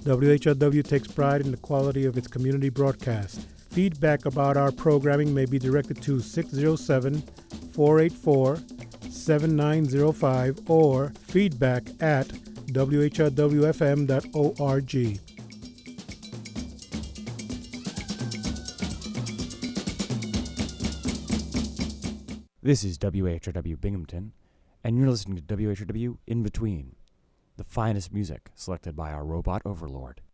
WHRW takes pride in the quality of its community broadcast. Feedback about our programming may be directed to 607-484-7905 or feedback@whrwfm.org. This is WHRW Binghamton, and you're listening to WHRW In Between, the finest music selected by our robot overlord.